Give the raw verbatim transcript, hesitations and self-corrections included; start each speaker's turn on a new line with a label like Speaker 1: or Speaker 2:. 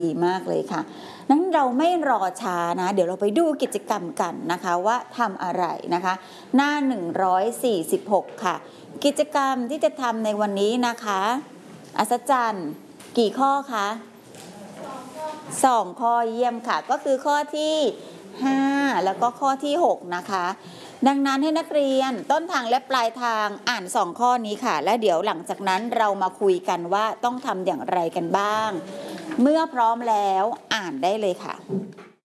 Speaker 1: ดีมากเลยค่ะนั้นเราไม่รอช้านะเดี๋ยวเราไปดูกิจกรรมกันนะคะว่าทำอะไรนะคะหน้าหนึ่งร้อยสี่สิบหกค่ะกิจกรรมที่จะทำในวันนี้นะคะอัศจรรย์กี่ข้อคะสองข้อเยี่ยมค่ะก็คือข้อที่ห้าแล้วก็ข้อที่หกนะคะดังนั้นให้นักเรียนต้นทางและปลายทางอ่านสองข้อนี้ค่ะและเดี๋ยวหลังจากนั้นเรามาคุยกันว่าต้องทำอย่างไรกันบ้างเมื่อพร้อมแล้วอ่านได้เลยค่ะ